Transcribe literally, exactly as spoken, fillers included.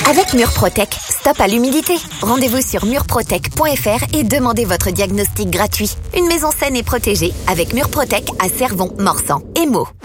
Avec Murprotec, stop à l'humidité. Rendez-vous sur murprotec point f r et demandez votre diagnostic gratuit. Une maison saine et protégée avec Murprotec à Cervon, Morsan et Meaux.